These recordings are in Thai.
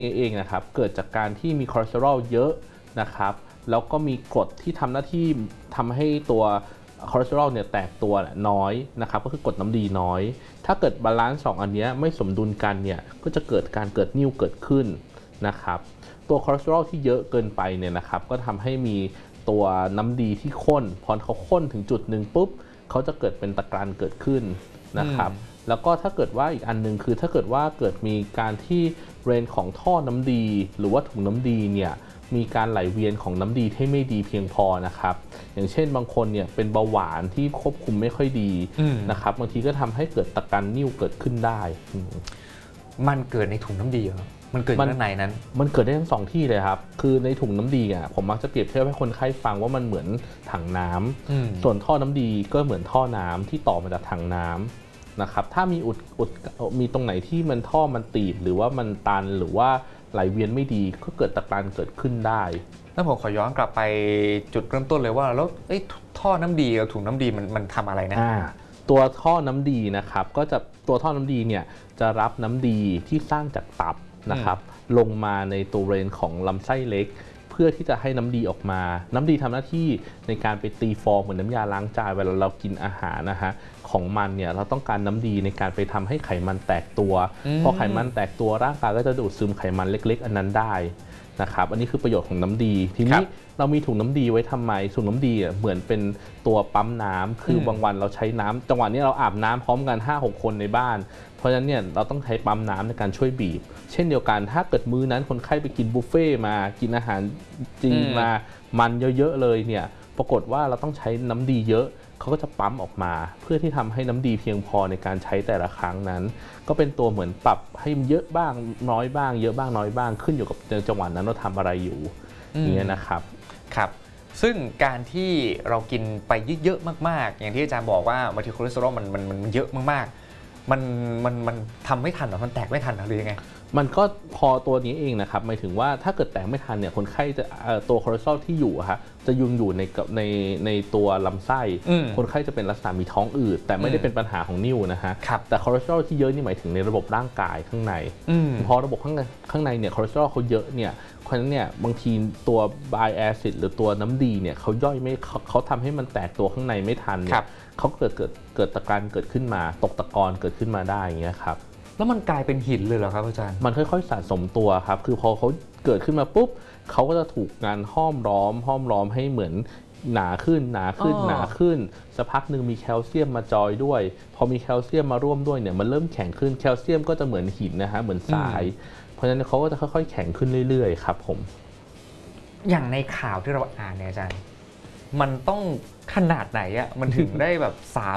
เองนะครับเกิดจากการที่มีคอเลสเตอรอลเยอะนะครับแล้วก็มีกรดที่ทำหน้าที่ทำให้ตัวคอเลสเตอรอลเนี่ยแตกตัวน้อยนะครับก็คือกรดน้ำดีน้อยถ้าเกิดบาลานซ์2อันนี้ไม่สมดุลกันเนี่ยก็จะเกิดการเกิดนิ่วเกิดขึ้นนะครับตัวคอเลสเตอรอลที่เยอะเกินไปเนี่ยนะครับก็ทำให้มีตัวน้ำดีที่ข้นพอเขาข้นถึงจุดหนึ่งปุ๊บเขาจะเกิดเป็นตะกรันเกิดขึ้นนะครับแล้วก็ถ้าเกิดว่าอีกอันนึงคือถ้าเกิดว่าเกิดมีการที่เรนของท่อน้ำดีหรือว่าถุงน้ำดีเนี่ยมีการไหลเวียนของน้ำดีที่ไม่ดีเพียงพอนะครับอย่างเช่นบางคนเนี่ยเป็นเบาหวานที่ควบคุมไม่ค่อยดีนะครับบางทีก็ทำให้เกิดตะกันนิ่วเกิดขึ้นได้มันเกิดในถุงน้ำดีเหรอมันเกิดข้างในนั้นมันเกิดได้ทั้งสองที่เลยครับคือในถุงน้ำดีอ่ะผมมักจะเปรียบเทียบให้คนไข้ฟังว่ามันเหมือนถังน้ำส่วนท่อน้ำดีก็เหมือนท่อน้ำที่ต่อมาจากถังน้ำนะครับถ้ามีมีตรงไหนที่มันท่อมันตีบหรือว่ามันตันหรือว่าไหลเวียนไม่ดีก็เกิดตะการเกิดขึ้นได้แล้วผมขอย้อนกลับไปจุดเริ่มต้นเลยว่าแล้วท่อน้ำดีกับถุงน้ำดีมันทำอะไรนะตัวท่อน้ำดีนะครับก็จะตัวท่อน้ำดีเนี่ยจะรับน้ำดีที่สร้างจากตับนะครับลงมาในตัวเรนของลำไส้เล็กเพื่อที่จะให้น้ำดีออกมาน้ำดีทำหน้าที่ในการไปตีฟองเหมือนน้ำยาล้างจานเวลาเรากินอาหารนะฮะของมันเนี่ยเราต้องการน้ำดีในการไปทำให้ไขมันแตกตัวพอไขมันแตกตัวร่างกายก็จะดูดซึมไขมันเล็กๆอันนั้นได้นะครับอันนี้คือประโยชน์ของน้ำดีทีนี้เรามีถุงน้ำดีไว้ทำไมถุงน้ำดีเหมือนเป็นตัวปั๊มน้ำคือบางวันเราใช้น้ำจังหวะนี้เราอาบน้ำพร้อมกัน 5-6 คนในบ้านเพราะฉะนั้นเนี่ยเราต้องใช้ปั๊มน้ำในการช่วยบีบเช่นเดียวกันถ้าเกิดมื้อนั้นคนไข้ไปกินบุฟเฟ่มากินอาหารจริงมามันเยอะๆเลยเนี่ยปรากฏว่าเราต้องใช้น้ำดีเยอะเขาก็จะปั๊มออกมาเพื่อที่ทำให้น้ำดีเพียงพอในการใช้แต่ละครั้งนั้นก็เป็นตัวเหมือนปรับให้เยอะบ้างน้อยบ้างเยอะบ้างน้อยบ้างขึ้นอยู่กับจังหวะนั้นเราทำอะไรอยู่อย่างนี้นะครับครับซึ่งการที่เรากินไปเยอะๆมากๆอย่างที่อาจารย์บอกว่าบางทีคอเลสเตอรอลมันเยอะมากๆมันทำไม่ทันหรอมันแตกไม่ทันหรือยังไงมันก็พอตัวนี้เองนะครับหมายถึงว่าถ้าเกิดแตกไม่ทันเนี่ยคนไข้จะตัวคอเลสเตอรอลที่อยู่ฮะจะยุงอยู่ในตัวลำไส้คนไข้จะเป็นลักษณะมีท้องอืดแต่ไม่ได้เป็นปัญหาของนิ่วนะฮะแต่คอเลสเตอรอลที่เยอะนี่หมายถึงในระบบร่างกายข้างในพอระบบข้างในเนี่ยคอเลสเตอรอลเขาเยอะเนี่ยเพราะฉะนั้นเนี่ยบางทีตัวไบแอซิดหรือตัวน้ำดีเนี่ยเขาย่อยไม่เขาทำให้มันแตกตัวข้างในไม่ทันเนี่ยเขาเกิดตะการเกิดขึ้นมาตกตะกอนเกิดขึ้นมาได้อย่างเงี้ยครับแล้วมันกลายเป็นหินเลยเหรอครับอาจารย์มันค่อยๆสะสมตัวครับคือพอเขาเกิดขึ้นมาปุ๊บเขาก็จะถูกงานห้อมล้อมให้เหมือนหนาขึ้นสักพักหนึ่งมีแคลเซียมมาจอยด้วยพอมีแคลเซียมมาร่วมด้วยเนี่ยมันเริ่มแข็งขึ้นแคลเซียมก็จะเหมือนหินนะฮะเหมือนทรายเพราะฉะนั้นเขาก็จะค่อยๆแข็งขึ้นเรื่อยๆครับผมอย่างในข่าวที่เราอ่านเนี่ยอาจารย์มันต้องขนาดไหนอะมันถึงได้แบบ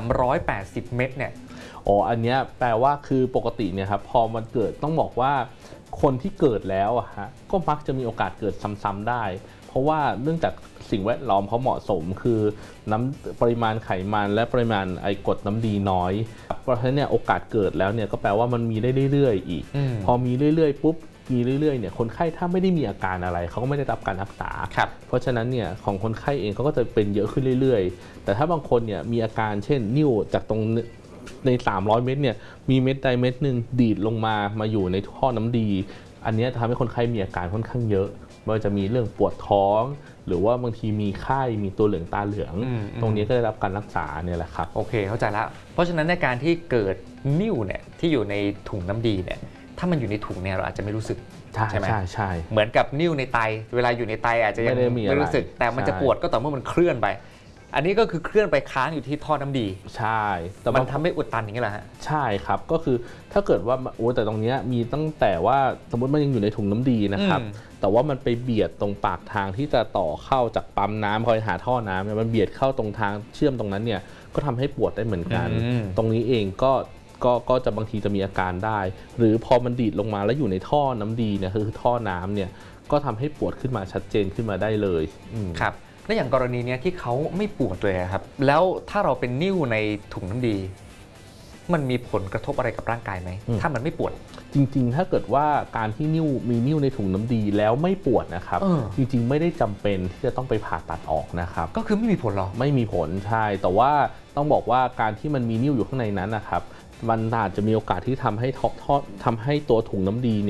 380 เม็ดเนี่ยอันนี้แปลว่าคือปกติเนี่ยครับพอมันเกิดต้องบอกว่าคนที่เกิดแล้วอะฮะก็มักจะมีโอกาสเกิดซ้ำๆได้เพราะว่าเนื่องจากสิ่งแวดล้อมเขาเหมาะสมคือปริมาณไขมันและปริมาณกรดน้ำดีน้อยเพราะฉะนั้นเนี่ยโอกาสเกิดแล้วเนี่ยก็แปลว่ามันมีได้เรื่อยๆอีกพอมีเรื่อยๆปุ๊บมีเรื่อยๆเนี่ยคนไข้ถ้าไม่ได้มีอาการอะไรเขาก็ไม่ได้รับการรักษาเพราะฉะนั้นเนี่ยของคนไข้เองเขาก็จะเป็นเยอะขึ้นเรื่อยๆแต่ถ้าบางคนเนี่ยมีอาการเช่นนิ่วจากตรงใน300 เม็ดเนี่ยมีเม็ดใดเม็ดหนึ่งดีดลงมาอยู่ในท่อน้ำดีอันนี้ทำให้คนไข้มีอาการค่อนข้างเยอะไม่ว่าจะมีเรื่องปวดท้องหรือว่าบางทีมีไข้มีตัวเหลืองตาเหลืองตรงนี้ก็ได้รับการรักษาเนี่ยแหละครับโอเคเข้าใจแล้วเพราะฉะนั้นในการที่เกิดนิ่วเนี่ยที่อยู่ในถุงน้ำดีเนี่ยถ้ามันอยู่ในถุงเนี่ยเราอาจจะไม่รู้สึกใช่ไหมใช่เหมือนกับนิ่วในไตเวลาอยู่ในไตอาจจะยังไม่รู้สึกแต่มันจะปวดก็ต่อเมื่อมันเคลื่อนไปอันนี้ก็คือเคลื่อนไปค้างอยู่ที่ท่อน้ำดีใช่แต่มันทำให้อุดตันอย่างนี้แหละฮะใช่ครับก็คือถ้าเกิดว่าแต่ตรงนี้มีตั้งแต่ว่าสมมติมันยังอยู่ในถุงน้ำดีนะครับแต่ว่ามันไปเบียดตรงปากทางที่จะต่อเข้าจากปั๊มน้ำคอยหาท่อน้ำเนี่ยมันเบียดเข้าตรงทางเชื่อมตรงนั้นเนี่ยก็ทำให้ปวดได้เหมือนกันตรงนี้เองก็จะบางทีจะมีอาการได้หรือพอมันดีดลงมาแล้วอยู่ในท่อน้ำดีเนี่ยคือท่อน้ำเนี่ยก็ทำให้ปวดขึ้นมาชัดเจนขึ้นมาได้เลยครับและอย่างกรณีนี้ที่เขาไม่ปวดเลยครับแล้วถ้าเราเป็นนิ่วในถุงน้ำดีมันมีผลกระทบอะไรกับร่างกายไหมถ้ามันไม่ปวดจริงๆถ้าเกิดว่าการที่มีนิ่วในถุงน้ำดีแล้วไม่ปวดนะครับจริงๆไม่ได้จำเป็นที่จะต้องไปผ่าตัดออกนะครับก็คือไม่มีผลหรอไม่มีผลใช่แต่ว่าต้องบอกว่าการที่มันมีนิ่วอยู่ข้างในนั้นนะครับมันอาจจะมีโอกาสที่ทำให้ตัวถุงน้ำดีเนี่ย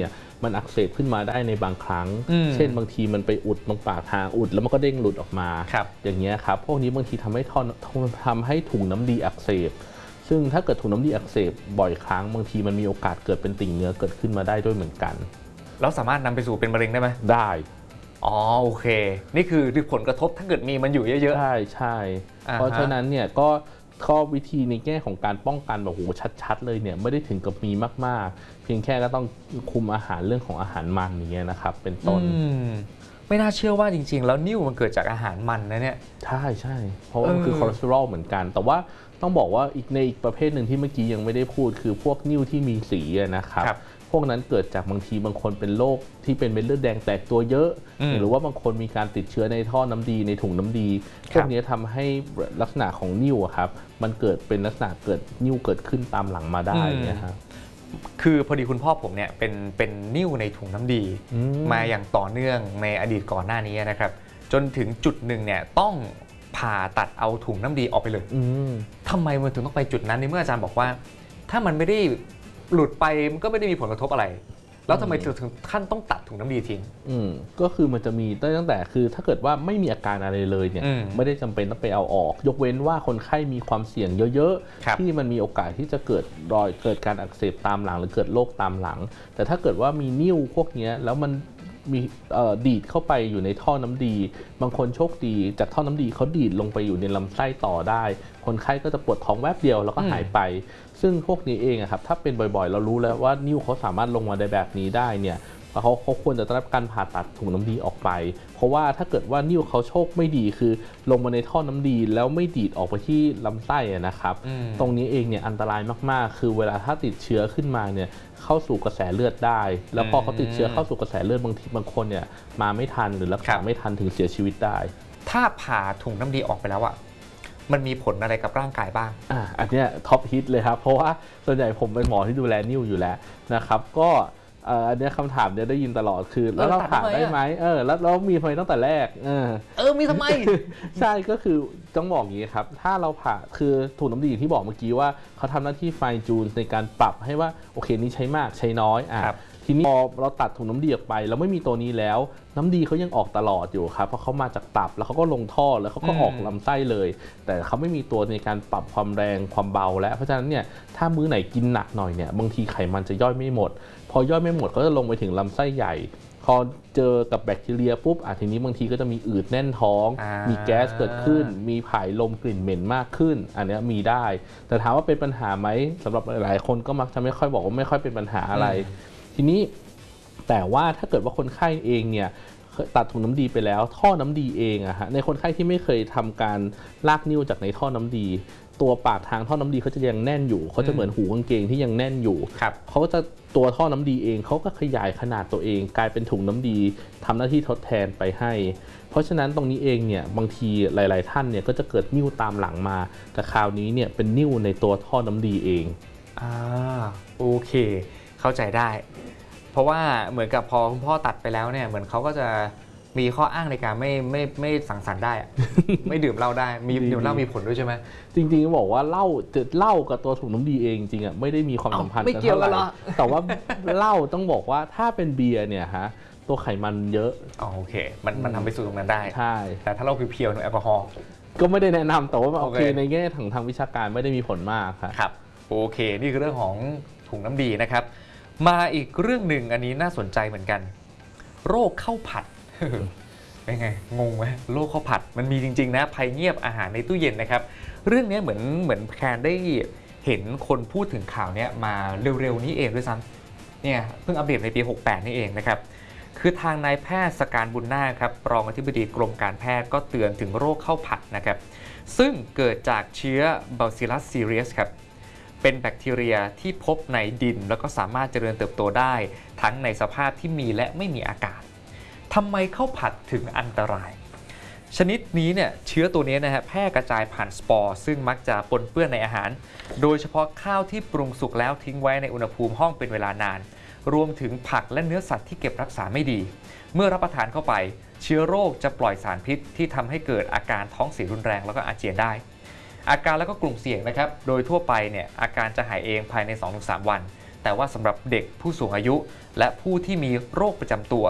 มันอักเสบขึ้นมาได้ในบางครั้งเช่นบางทีมันไปอุดตรงปากทางอุดแล้วมันก็เด้งหลุดออกมาอย่างเงี้ยครับพวกนี้บางทีทำให้ถุงน้ำดีอักเสบซึ่งถ้าเกิดถุงน้ำดีอักเสบบ่อยครั้งบางทีมันมีโอกาสเกิดเป็นติ่งเนื้อเกิดขึ้นมาได้ด้วยเหมือนกันแล้วสามารถนำไปสู่เป็นมะเร็งได้ไหมได้อ๋อโอเคนี่คือผลกระทบถ้าเกิดมีมันอยู่เยอะๆใช่เพราะฉะนั้นเนี่ยก็ข้อวิธีในแง่ของการป้องกันแบบโหชัดๆเลยเนี่ยไม่ได้ถึงกับมีมากๆเพียงแค่ก็ต้องคุมอาหารเรื่องของอาหารมันอย่างเงี้ยนะครับเป็นต้นไม่น่าเชื่อว่าจริงๆแล้วนิ่วมันเกิดจากอาหารมันนะเนี่ยใช่เพราะว่ามันคือคอเลสเตอรอลเหมือนกันแต่ว่าต้องบอกว่าอีกประเภทหนึ่งที่เมื่อกี้ยังไม่ได้พูดคือพวกนิ่วที่มีสีนะครับพวกนั้นเกิดจากบางทีบางคนเป็นโรคที่เป็นเม็ดเลือดแดงแตกตัวเยอะหรือว่าบางคนมีการติดเชื้อในท่อน้ำดีในถุงน้ำดีพวกนี้ทำให้ลักษณะของนิ่วครับมันเกิดเป็นลักษณะเกิดนิ่วเกิดขึ้นตามหลังมาได้เนี่ยครับคือพอดีคุณพ่อผมเนี่ยเป็นนิ่วในถุงน้ำดีมาอย่างต่อเนื่องในอดีตก่อนหน้านี้นะครับจนถึงจุดหนึ่งเนี่ยต้องผ่าตัดเอาถุงน้ำดีออกไปเลยทำไมมันถึงต้องไปจุดนั้นในเมื่ออาจารย์บอกว่าถ้ามันไม่ได้หลุดไปมันก็ไม่ได้มีผลกระทบอะไรแล้วทำไมถึงขั้นต้องตัดถุงน้ำดีทิ้งก็คือมันจะมีตั้งแต่คือถ้าเกิดว่าไม่มีอาการอะไรเลยเนี่ยไม่ได้จำเป็นต้องไปเอาออกยกเว้นว่าคนไข้มีความเสี่ยงเยอะๆที่มันมีโอกาสที่จะเกิดการอักเสบตามหลังหรือเกิดโรคตามหลังแต่ถ้าเกิดว่ามีนิ่วพวกนี้แล้วมันมีดีดเข้าไปอยู่ในท่อน้ำดีบางคนโชคดีจากท่อน้ำดีเขาดีดลงไปอยู่ในลำไส้ต่อได้คนไข้ก็จะปวดท้องแวบเดียวแล้วก็หายไปซึ่งพวกนี้เองครับถ้าเป็นบ่อยๆเรารู้แล้วว่านิ่วเขาสามารถลงมาได้แบบนี้ได้เนี่ยเขาควรจะได้รับการผ่าตัดถุงน้ำดีออกไปเพราะว่าถ้าเกิดว่านิ่วเขาโชคไม่ดีคือลงมาในท่อน้ำดีแล้วไม่ดีดออกไปที่ลำไส้นะครับตรงนี้เองเนี่ยอันตรายมากๆคือเวลาถ้าติดเชื้อขึ้นมาเนี่ยเข้าสู่กระแสเลือดได้แล้วพอเขาติดเชื้อเข้าสู่กระแสเลือดบางคนเนี่ยมาไม่ทันหรือรักษาไม่ทันถึงเสียชีวิตได้ถ้าผ่าถุงน้ำดีออกไปแล้วอะมันมีผลอะไรกับร่างกายบ้างอันนี้ท็อปฮิตเลยครับเพราะว่าส่วนใหญ่ผมเป็นหมอที่ดูแลนิ่วอยู่แล้วนะครับก็อันนี้คำถามเนี่ยได้ยินตลอดคือแล้วเราผ่าได้ไหมแล้วมีทำไมตั้งแต่แรกมีทำไมใช่ก็คือต้องบอกอย่างนี้ครับถ้าเราผ่าคือถุงน้ำดีที่บอกเมื่อกี้ว่าเขาทำหน้าที่ไฟจูนในการปรับให้ว่าโอเคนี้ใช้มากใช้น้อยทีนี้พอเราตัดถุงน้ำดีออกไปแล้วไม่มีตัวนี้แล้วน้ำดีเขายังออกตลอดอยู่ครับเพราะเขามาจากตับแล้วเขาก็ลงท่อแล้วเขาก็ออกลำไส้เลยแต่เขาไม่มีตัวในการปรับความแรงความเบาแล้วเพราะฉะนั้นเนี่ยถ้ามื้อไหนกินหนักหน่อยเนี่ยบางทีไขมันจะย่อยไม่หมดพอย่อยไม่หมดก็จะลงไปถึงลำไส้ใหญ่พอเจอกับแบคทีเรียปุ๊บทีนี้บางทีก็จะมีอืดแน่นท้องมีแก๊สเกิดขึ้นมีผายลมกลิ่นเหม็นมากขึ้นอันนี้มีได้แต่ถามว่าเป็นปัญหาไหมสำหรับหลายๆคนก็มักจะไม่ค่อยบอกว่าไม่ค่อยเป็นปัญหาอะไรทีนี้แต่ว่าถ้าเกิดว่าคนไข้เองเนี่ยตัดถุงน้ำดีไปแล้วท่อน้ำดีเองในคนไข้ที่ไม่เคยทำการลากนิ้วจากในท่อน้ำดีตัวปากทางท่อน้ำดีเขาจะยังแน่นอยู่เขาจะเหมือนหูกางเกงที่ยังแน่นอยู่เขาก็จะตัวท่อน้ำดีเองเขาก็ขยายขนาดตัวเองกลายเป็นถุงน้ำดีทำหน้าที่ทดแทนไปให้เพราะฉะนั้นตรงนี้เองเนี่ยบางทีหลายๆท่านเนี่ยก็จะเกิดนิ่วตามหลังมาแต่คราวนี้เนี่ยเป็นนิ่วในตัวท่อน้ำดีเองโอเคเข้าใจได้เพราะว่าเหมือนกับพอคุณพ่อตัดไปแล้วเนี่ยเหมือนเขาก็จะมีข้ออ้างในการไม่สังสรรค์ได้ ไม่ดื่มเหล้าได้มีดื่มเหล้ามีผลด้วยใช่ไหมจริงๆบอกว่าเหล้ากับตัวถุงน้ำดีเองจริงไม่ได้มีความสัมพันธ์กันเท่าไหร่แต่ว่าเหล้าต้องบอกว่าถ้าเป็นเบียร์เนี่ยตัวไขมันเยอะโอเคมันทำไปสู่ตรงนั้นได้ใช่แต่ถ้าเราเพียวๆแอลกอฮอล์ก็ไม่ได้แนะนำแต่ว่าโอเคในแง่ทางวิชาการไม่ได้มีผลมากครับโอเคนี่คือเรื่องของถุงน้ำดีนะครับมาอีกเรื่องหนึ่งอันนี้น่าสนใจเหมือนกันโรคข้าวผัดเป็นไงงงไหมโรคข้าวผัดมันมีจริงๆนะภัยเงียบอาหารในตู้เย็นนะครับเรื่องนี้เหมือนแคนได้เห็นคนพูดถึงข่าวนี้มาเร็วๆนี้เองด้วยซ้ำเนี่ยเพิ่งอัปเดตในปี 68 นี่เองนะครับคือทางนายแพทย์สการบุญนาคครับรองอธิบดีกรมการแพทย์ก็เตือนถึงโรคข้าวผัดนะครับซึ่งเกิดจากเชื้อ Bacillus cereus ครับเป็นแบคทีเรียที่พบในดินแล้วก็สามารถเจริญเติบโตได้ทั้งในสภาพที่มีและไม่มีอากาศทำไมข้าวผัดถึงอันตรายชนิดนี้เนี่ยเชื้อตัวนี้นะฮะแพร่กระจายผ่านสปอร์ซึ่งมักจะปนเปื้อนในอาหารโดยเฉพาะข้าวที่ปรุงสุกแล้วทิ้งไว้ในอุณหภูมิห้องเป็นเวลานานรวมถึงผักและเนื้อสัตว์ที่เก็บรักษาไม่ดีเมื่อรับประทานเข้าไปเชื้อโรคจะปล่อยสารพิษที่ทำให้เกิดอาการท้องเสียรุนแรงแล้วก็อาเจียนได้อาการแล้วก็กลุ่มเสี่ยงนะครับโดยทั่วไปเนี่ยอาการจะหายเองภายใน 2-3 วันแต่ว่าสำหรับเด็กผู้สูงอายุ และผู้ที่มีโรคประจำตัว